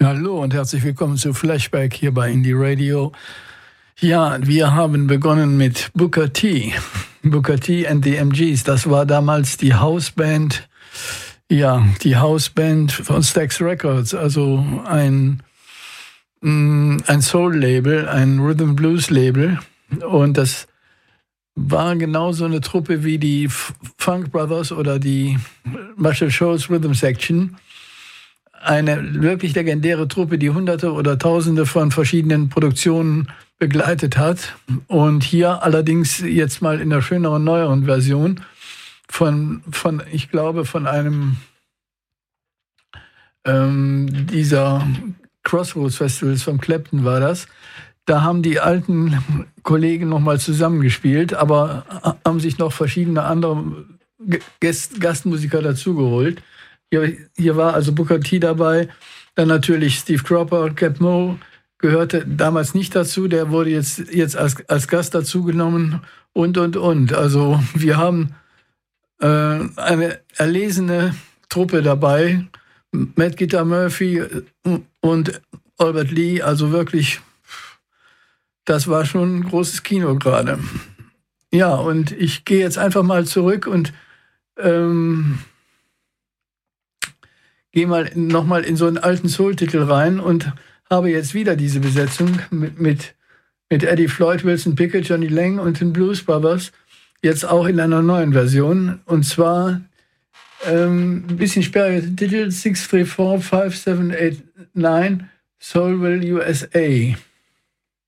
Hallo und herzlich willkommen zu Flashback hier bei Indie Radio. Ja, wir haben begonnen mit Booker T. Booker T and the MGs. Das war damals die Hausband, die Hausband von Stax Records, also ein Soul-Label, ein Rhythm-Blues-Label. Und das war genauso eine Truppe wie die Funk Brothers oder die Marshall Shoals Rhythm Section. Eine wirklich legendäre Truppe, die Hunderte oder Tausende von verschiedenen Produktionen begleitet hat. Und hier allerdings jetzt mal in der schöneren, neueren Version ich glaube, von einem dieser Crossroads Festivals von Clapton war das. Da haben die alten Kollegen nochmal zusammengespielt, aber haben sich noch verschiedene andere Gastmusiker dazugeholt. Hier war also Booker T dabei, dann natürlich Steve Cropper, Cap Moe gehörte damals nicht dazu, der wurde jetzt als Gast dazugenommen und. Also wir haben eine erlesene Truppe dabei, Matt Gitta Murphy und Albert Lee, also wirklich, das war schon ein großes Kino gerade. Ja, und ich gehe jetzt einfach mal zurück und gehe mal nochmal in so einen alten Soul-Titel rein und habe jetzt wieder diese Besetzung mit Eddie Floyd, Wilson Pickett, Johnny Lang und den Blues Brothers, jetzt auch in einer neuen Version. Und zwar ein bisschen sperriger Titel, 6345789 Soulville USA.